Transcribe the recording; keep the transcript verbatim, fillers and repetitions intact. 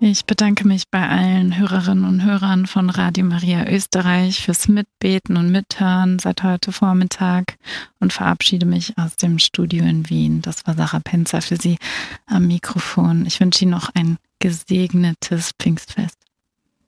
Ich bedanke mich bei allen Hörerinnen und Hörern von Radio Maria Österreich fürs Mitbeten und Mithören seit heute Vormittag und verabschiede mich aus dem Studio in Wien. Das war Sarah Penzer für Sie am Mikrofon. Ich wünsche Ihnen noch ein gesegnetes Pfingstfest.